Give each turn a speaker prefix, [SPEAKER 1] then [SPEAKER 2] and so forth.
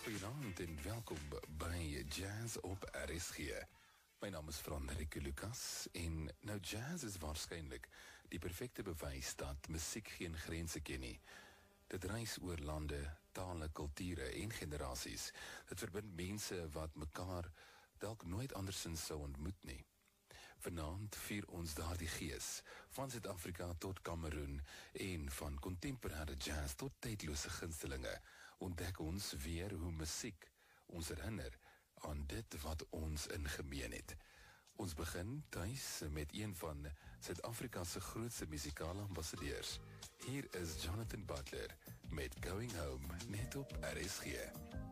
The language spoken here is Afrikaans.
[SPEAKER 1] Goeienaand en welkom by Jazz op RSG. My naam is Frederike Lucas en nou jazz is waarskynlik die perfekte bewys dat musiek geen grense ken nie. Dit reis oor lande, tale, kulture en generasies. Dit verbind mense wat mekaar dalk nooit andersins sou ontmoet nie. Vanaand vier ons daardie gees, van Suid-Afrika tot Kameroen en van contemporary jazz tot tydlose gunstelinge, ontdek ons weer hoe musiek ons herinner aan dit wat ons in gemeen het. Ons begin thuis met een van Suid-Afrika se grootste musikale ambassadeurs. Hier is Jonathan Butler met Going Home, net op RSG.